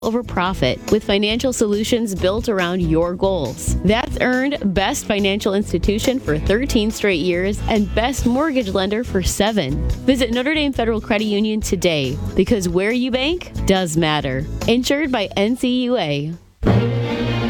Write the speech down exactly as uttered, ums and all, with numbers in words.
over profit with financial solutions built around your goals. That's earned Best Financial Institution for thirteen straight years and Best Mortgage Lender for seven. Visit Notre Dame Federal Credit Union today because where you bank does matter. Insured by N C U A.